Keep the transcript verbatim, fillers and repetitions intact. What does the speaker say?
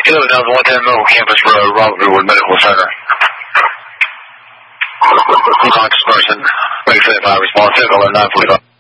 eleven thousand one ten Middle Campus Road, Robert Wood Medical Center. Unconscious person, ready for the response, eleven nine forty-five.